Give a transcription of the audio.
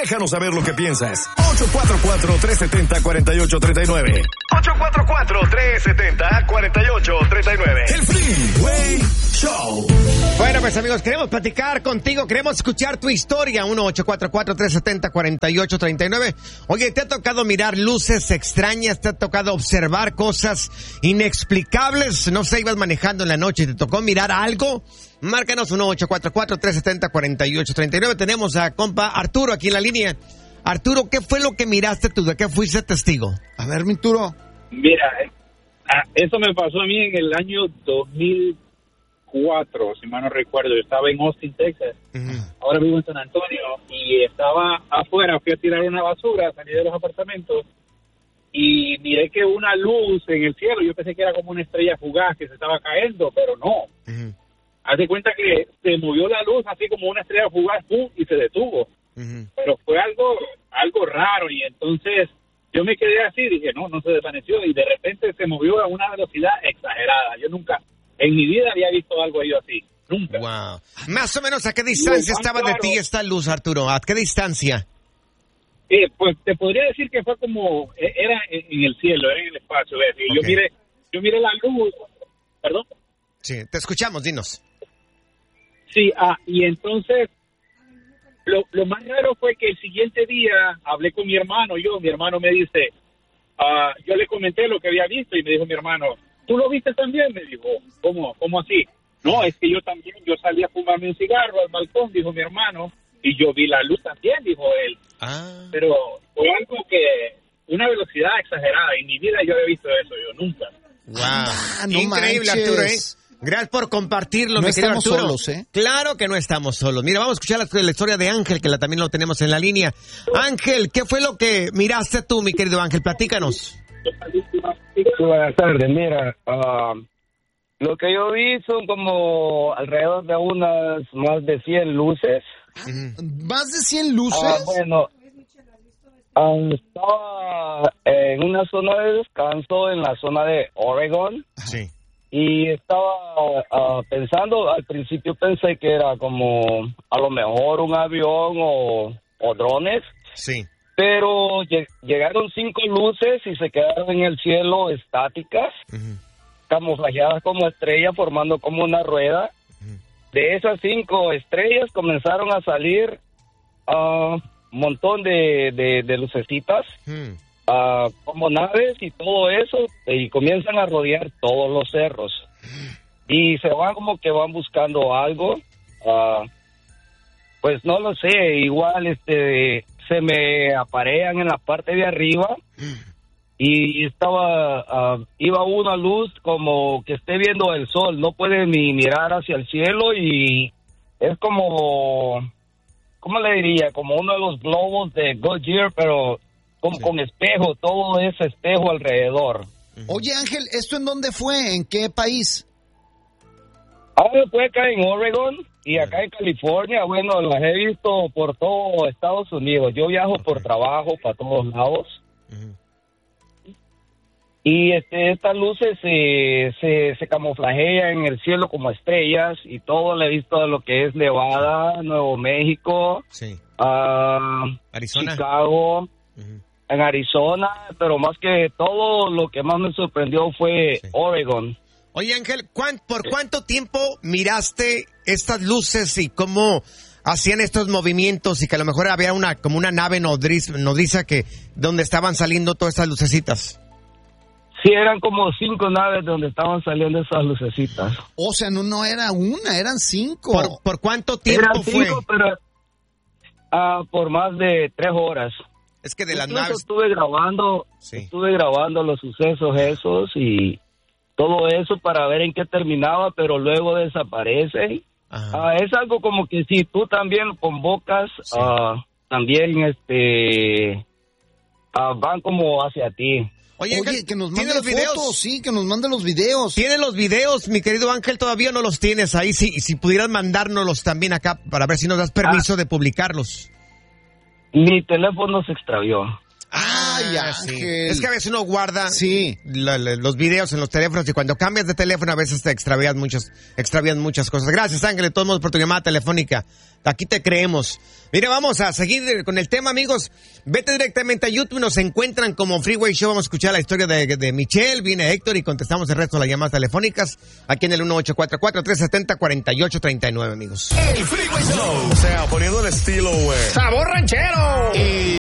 Déjanos saber lo que piensas. 844-370-4839. 844-370-4839. El Freeway Show. Bueno, pues amigos, queremos platicar contigo, queremos escuchar tu historia. 1-844-370-4839. Oye, ¿te ha tocado mirar luces extrañas? ¿Te ha tocado observar cosas inexplicables? No sé, ibas manejando en la noche y te tocó mirar algo. Márcanos 1-844-370-4839. Tenemos a compa Arturo aquí en la línea. Arturo, ¿qué fue lo que miraste tú? ¿De qué fuiste testigo? A ver, mi Arturo. Mira, eso me pasó a mí en el año 2004, si mal no recuerdo. Yo estaba en Austin, Texas. Ahora vivo en San Antonio y estaba afuera. Fui a tirar una basura, salí de los apartamentos y miré que una luz en el cielo. Yo pensé que era como una estrella fugaz que se estaba cayendo, pero no. Haz de cuenta que se movió la luz así como una estrella fugaz, ¡pum!, y se detuvo. Pero fue algo raro, y entonces yo me quedé así, dije, no se desvaneció, y de repente se movió a una velocidad exagerada. Yo nunca, en mi vida había visto algo así, nunca. Wow. Más o menos, ¿a qué distancia estaba de ti esta luz, Arturo? ¿A qué distancia? Pues te podría decir que fue como, era en el cielo, era en el espacio. Okay. Yo miré la luz, ¿perdón? Sí, te escuchamos, dinos. Sí, y entonces lo más raro fue que el siguiente día hablé con mi hermano. Mi hermano me dice, yo le comenté lo que había visto y me dijo mi hermano, ¿tú lo viste también? Me dijo, ¿cómo así? No, es que yo también, yo salí a fumarme un cigarro al balcón, dijo mi hermano, y yo vi la luz también, dijo él. Pero fue algo que, una velocidad exagerada, en mi vida yo había visto eso, yo nunca. Wow, no increíble, manches. Arturo, ¿eh? Gracias por compartirlo, no mi querido Arturo. Arturo. Solos, ¿eh? Claro que no estamos solos. Mira, vamos a escuchar la historia de Ángel, que también lo tenemos en la línea. Ángel, ¿qué fue lo que miraste tú, mi querido Ángel? Platícanos. Buenas tardes, mira, lo que yo vi son como alrededor de unas más de 100 luces. ¿Más de 100 luces? Bueno, estaba en una zona de descanso en la zona de Oregon. Sí. Y estaba pensando, al principio pensé que era como a lo mejor un avión o drones. Sí. Pero llegaron 5 luces y se quedaron en el cielo estáticas, camuflajeadas como estrellas, formando como una rueda. De esas 5 estrellas comenzaron a salir un montón de lucecitas. Como naves y todo eso, y comienzan a rodear todos los cerros y se van como que van buscando algo. Pues no lo sé, igual se me aparean en la parte de arriba y iba una luz como que esté viendo el sol, no puede ni mirar hacia el cielo, y es como, ¿cómo le diría? Como uno de los globos de Goodyear, pero con espejo, todo ese espejo alrededor. Oye, Ángel, ¿esto en dónde fue? ¿En qué país? Fue acá en Oregon y acá en California. Bueno, las he visto por todo Estados Unidos. Yo viajo por trabajo para todos lados. Y estas luces se camuflajean en el cielo como estrellas, y todo lo he visto de lo que es Nevada, Nuevo México, Arizona, Chicago, en Arizona, pero más que todo lo que más me sorprendió fue Oregon. Oye, Ángel, ¿por cuánto tiempo miraste estas luces y cómo hacían estos movimientos, y que a lo mejor había como una nave nodriza donde estaban saliendo todas estas lucecitas? Sí, eran como 5 naves donde estaban saliendo esas lucecitas. O sea, no era una, eran 5. ¿Por cuánto tiempo eran 5, fue? Pero por más de 3 horas. Es que de las Incluso naves... estuve grabando los sucesos esos y todo eso para ver en qué terminaba, pero luego desaparecen. Es algo como que si tú también convocas, también van como hacia ti. Oye, Ángel, que nos mande los fotos, videos. sí, que nos mande los videos. ¿Tienes los videos, mi querido Ángel? Todavía no los tienes ahí. Si pudieras mandárnoslos también acá para ver si nos das permiso de publicarlos. Mi teléfono se extravió. Ay, sí. Ángel. Es que a veces uno guarda Sí. los videos en los teléfonos y cuando cambias de teléfono a veces te extravías muchas cosas. Gracias, Ángel, de todos modos por tu llamada telefónica. Aquí te creemos. Mira, vamos a seguir con el tema, amigos. Vete directamente a YouTube, nos encuentran como Freeway Show. Vamos a escuchar la historia de Michelle, viene Héctor y contestamos el resto de las llamadas telefónicas aquí en el 1844-370-4839, amigos. El Freeway Show. O sea, poniendo el estilo, güey. ¡Sabor ranchero!